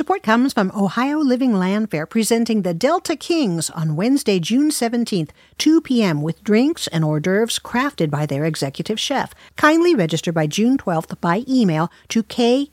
Support comes from Ohio Living Land Fair, presenting the Delta Kings on Wednesday, June 17th, 2 p.m. with drinks and hors d'oeuvres crafted by their executive chef. Kindly register by June 12th by email to kjlf@delta.com.